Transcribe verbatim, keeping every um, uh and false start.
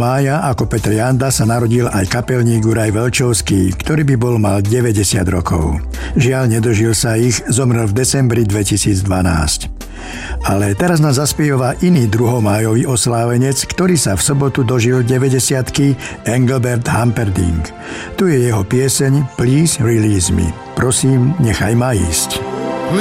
mája ako Petr Janda sa narodil aj kapelník Juraj Velčovský, ktorý by bol mal deväťdesiat rokov. Žiaľ, nedožil sa ich, zomrel v decembri dvetisícdvanásť. Ale teraz nás zaspieva iný druhomájový oslávenec, ktorý sa v sobotu dožil deväťdesiatky, Engelbert Humperdinck. Tu je jeho pieseň Please Release Me. Prosím, nechaj ma ísť.